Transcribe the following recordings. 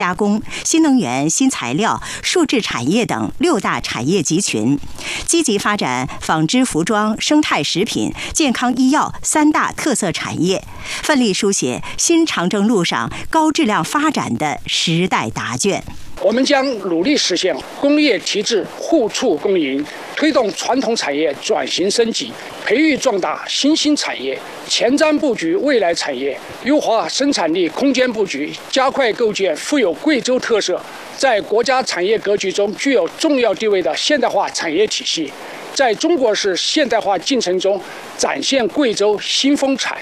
加工、新能源、新材料、数字产业等6大产业集群，积极发展纺织服装、生态食品、健康医药3大特色产业，奋力书写新长征路上高质量发展的时代答卷。 我们将努力实现工业提质互促共赢，推动传统产业转型升级，培育壮大新兴产业，前瞻布局未来产业，优化生产力空间布局，加快构建富有贵州特色、在国家产业格局中具有重要地位的现代化产业体系，在中国式现代化进程中展现贵州新风采。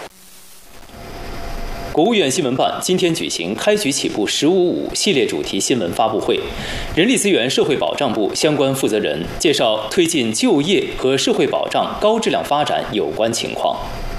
国务院新闻办今天举行开局起步“15.5”系列主题新闻发布会，人力资源社会保障部相关负责人介绍推进就业和社会保障高质量发展有关情况。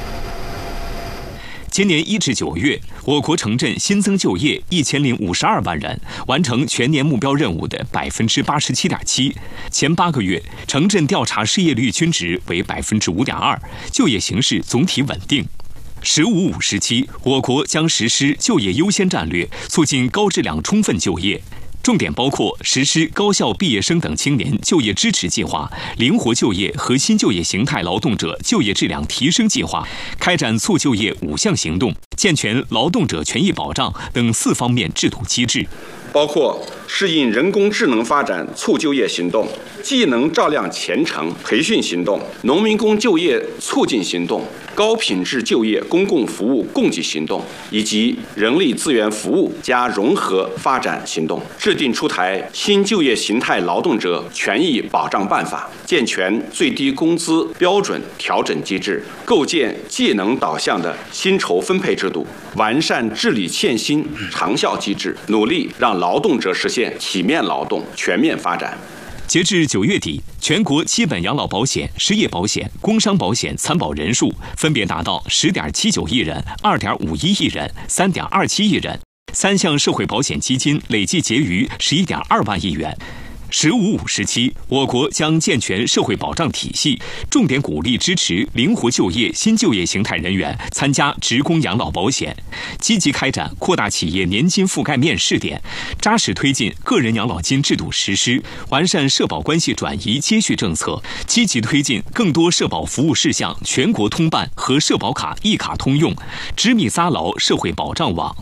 今年1至9月，我国城镇新增就业1052万人，完成全年目标任务的87.7%。前8个月，城镇调查失业率均值为5.2%，就业形势总体稳定。“15.5”时期，我国将实施就业优先战略，促进高质量充分就业。重点包括实施高校毕业生等青年就业支持计划、灵活就业和新就业形态劳动者就业质量提升计划，开展促就业5项行动，健全劳动者权益保障等4方面制度机制。 包括适应人工智能发展促就业行动、技能照亮前程培训行动、农民工就业促进行动、高品质就业公共服务供给行动以及人力资源服务加融合发展行动，制定出台新就业形态劳动者权益保障办法，健全最低工资标准调整机制，构建技能导向的薪酬分配制度，完善治理欠薪长效机制，努力让劳动者实现体面劳动全面发展。 截至9月底，全国基本养老保险、失业保险、工伤保险参保人数分别达到10.79亿人、2.51亿人、3.27亿人，3项社会保险基金累计结余11.2万亿元。“15.5”时期，我国将健全社会保障体系，重点鼓励支持灵活就业新就业形态人员参加职工养老保险，积极开展扩大企业年金覆盖面试点，扎实推进个人养老金制度实施，完善社保关系转移接续政策，积极推进更多社保服务事项全国通办和社保卡一卡通用，织密扎牢社会保障网。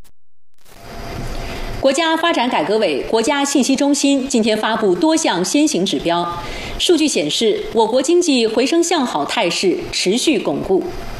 国家发展改革委、国家信息中心今天发布多项先行指标，数据显示，我国经济回升向好态势持续巩固。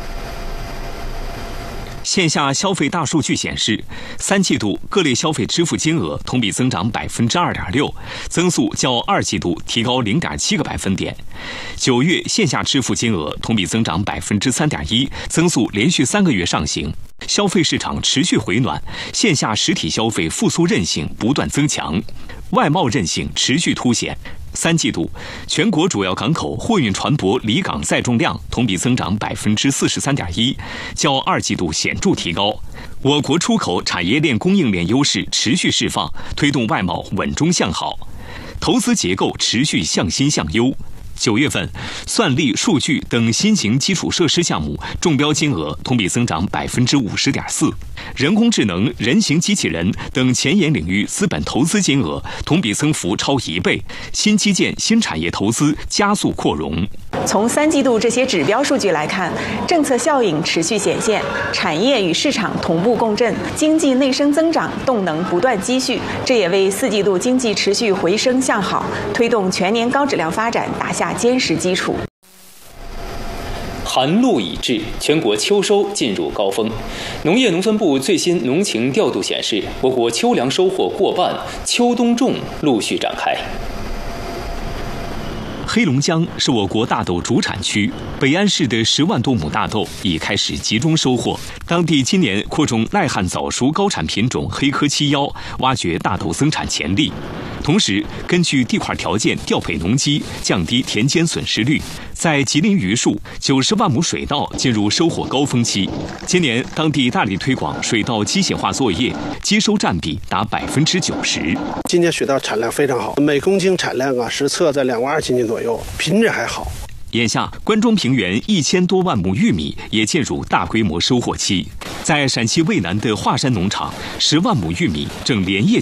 线下消费大数据显示，3季度各类消费支付金额同比增长2.6%，增速较2季度提高0.7个百分点。9月线下支付金额同比增长3.1%，增速连续3个月上行。消费市场持续回暖，线下实体消费复苏韧性不断增强，外贸韧性持续凸显。3季度，全国主要港口货运船舶离港载重量同比增长43.1%，较2季度显著提高。我国出口产业链供应链优势持续释放，推动外贸稳中向好，投资结构持续向新向优。9月份，算力、数据等新型基础设施项目中标金额同比增长50.4%，人工智能、人形机器人等前沿领域资本投资金额同比增幅超1倍，新基建、新产业投资加速扩容。 从3季度这些指标数据来看，政策效应持续显现，产业与市场同步共振，经济内生增长动能不断积蓄，这也为4季度经济持续回升向好，推动全年高质量发展打下坚实基础。 寒露已至，全国秋收进入高峰。农业农村部最新农情调度显示，我国秋粮收获过半，秋冬种陆续展开。 黑龙江是我国大豆主产区，北安市的10万多亩大豆已开始集中收获。当地今年扩种耐旱早熟高产品种黑科71，挖掘大豆增产潜力。同时，根据地块条件调配农机，降低田间损失率。在吉林榆树，90万亩水稻进入收获高峰期。今年当地大力推广水稻机械化作业，机收占比达90%。 今年水稻产量非常好，每公顷产量实测在2万2千斤左右，品质还好。 眼下，关中平原1000多万亩玉米也进入大规模收获期。在陕西渭南的华山农场，10万亩玉米正连夜